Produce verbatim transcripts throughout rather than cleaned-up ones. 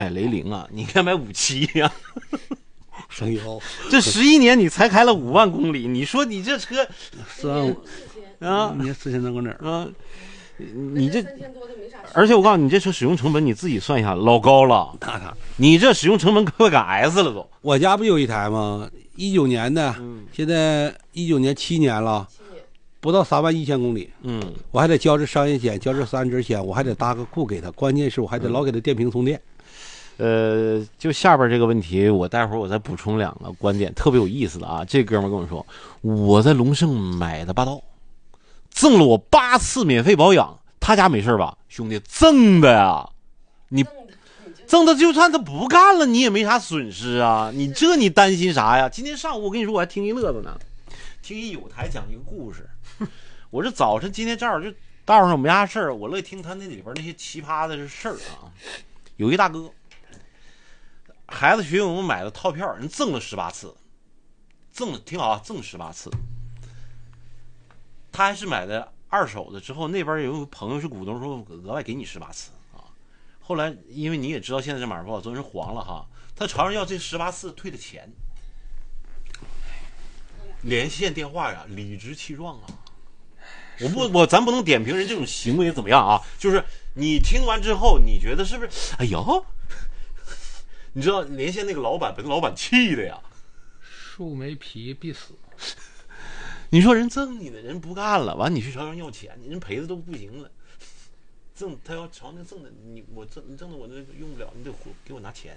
买雷凌啊，你应该买五七呀。 省油， 这十一年你才开了五万公里，你说你这车四万五啊， 你四千能搁哪儿啊？你这，而且我告诉你，这车使用成本你自己算一下，老高了。 大大， 你这使用成本快赶 S 了都。 我家不有一台吗？一九年的，嗯、现在一九年七年了，不到三万一千公里。嗯，我还得交这商业险，交这三者险，我还得搭个库给他，关键是我还得老给他电瓶充电。 呃，就下边这个问题，我待会儿我再补充两个观点，特别有意思的啊。这哥们跟我说，我在龙盛买的霸道，赠了我八次免费保养，他家没事吧？兄弟，赠的呀，你赠的就算他不干了，你也没啥损失啊。你这你担心啥呀？今天上午我跟你说，我还听一乐子呢，听一有台讲一个故事。我这早晨今天正好就道上我们家事儿，我乐意听他那里边那些奇葩的事儿啊。有一大哥。孩子学游泳买的套票，人赠了十八次，赠了挺好啊，赠十八次。他还是买的二手的，之后那边有朋友是股东，说额外给你十八次啊。后来因为你也知道现在这马不好，真是黄了哈，他朝上要这十八次退的钱，连线电话呀，理直气壮啊。我不我咱不能点评人这种行为怎么样啊？就是你听完之后，你觉得是不是？哎呦。你知道连线那个老板把那老板气的呀， 树没皮必死。 你说人赠你的人不干了，完你去朝人要钱，人赔的都不行了。赠他要朝那赠的你，我赠你赠的我这用不了，你得给我拿钱。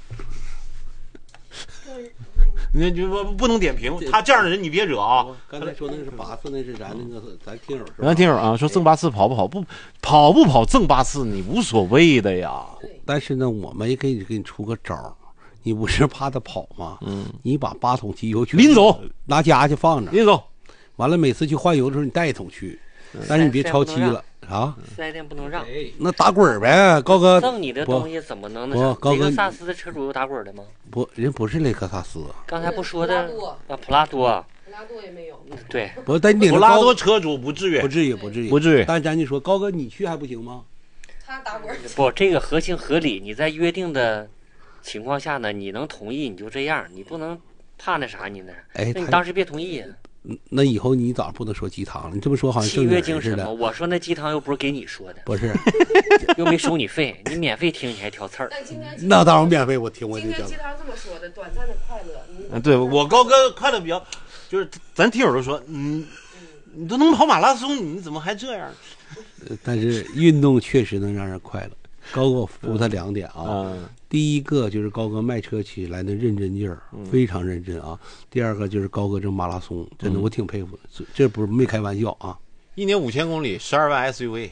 你就不不能点评他这样的人，你别惹啊！ 刚才说那是八次，那是咱那个咱听友是吧？ 咱听友啊，说赠八次跑不跑不跑不跑赠八次，你无所谓的呀。 但是呢，我们也给你给你出个招，你不是怕他跑吗？嗯，你把八桶机油拎走， 拿家去放着， 拎走。 完了，每次去换油的时候，你带一桶去，但是你别超期了。啊， 四 S 店不能让， 那打滚呗，高哥。 赠你的东西怎么能那啥？雷克萨斯的车主有打滚的吗？ 不，人不是雷克萨斯。 刚才不说的啊，普拉多， 普拉多也没有。 对， 不，但你普拉多车主不至于， 不至于，不至于， 不至于。 但咱就说，高哥你去还不行吗？ 他打滚。 不，这个合情合理。你在约定的情况下呢，你能同意你就这样，你不能怕那啥你那。 哎， 那你当时别同意。 那以后你早上不能说鸡汤了，你这么说好像契约精神嘛。我说那鸡汤又不是给你说的， 不是， 又没收你费，你免费听你还挑刺儿。 那当然免费，我听我就讲。 今天鸡汤这么说的，短暂的快乐。 嗯，对我高哥快乐比较，就是咱听友都说，嗯，你都能跑马拉松，你怎么还这样？ 但是运动确实能让人快乐。高哥我服他两点啊。 嗯第一个就是高哥卖车起来的认真劲儿，非常认真啊。第二个就是高哥这马拉松，真的我挺佩服的，这不是没开玩笑啊。 一年五千公里，十二万 S U V，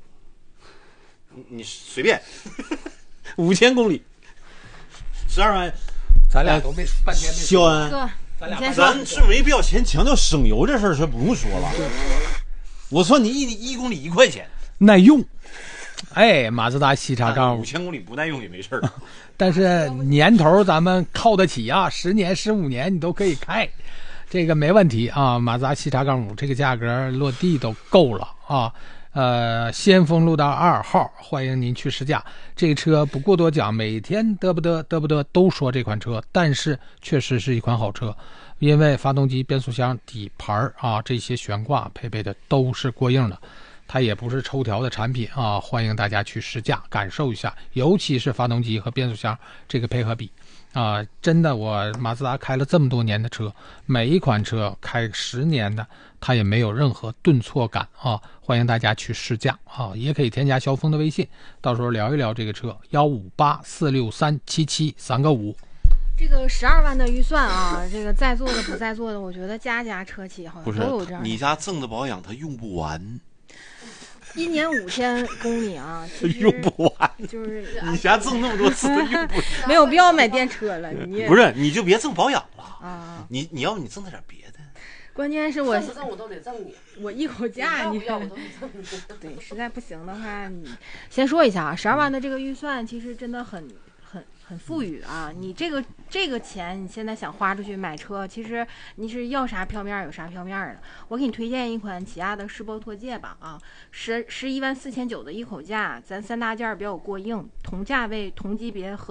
你随便，五千公里，十二万， 咱俩都没半天没。 肖恩， 咱俩咱是没必要先强调省油这事儿，是不用说了。我算你一一公里一块钱， 耐用。哎，马自达西叉杠五千公里不耐用也没事儿， 但是年头咱们靠得起啊，十年、十五年你都可以开，这个没问题啊。马自达西叉杠五这个价格落地都够了啊。呃，先锋路道二号，欢迎您去试驾。这个车不过多讲，每天嘚不嘚嘚不嘚都说这款车，但是确实是一款好车，因为发动机、变速箱、底盘啊这些悬挂配备的都是过硬的。它也不是抽条的产品啊，欢迎大家去试驾感受一下，尤其是发动机和变速箱这个配合比啊，真的我马自达开了这么多年的车，每一款车开十年的，它也没有任何顿挫感啊，欢迎大家去试驾啊，也可以添加肖峰的微信，到时候聊一聊这个车，幺五八四六三七七三个五。 这个十二万的预算啊，这个在座的不在座的，我觉得家家车企好像都有这样。 你家赠的保养它用不完。 一年五千公里啊， 用不完， 就是你家赠那么多次都用不完， 没有必要买电车了。你不是，你就别赠保养了啊！ 你你要不你赠他点别的。 关键是我赠不赠我都得赠你， 我一口价你要不要我都得赠你。 对，实在不行的话，你先说一下啊，十二万的这个预算其实真的很很很富裕啊。你这个这个钱，你现在想花出去买车，其实你是要啥票面有啥票面的。我给你推荐一款起亚的世博拓界吧，啊，十十一万四千九的一口价，咱三大件比较过硬，同价位同级别合。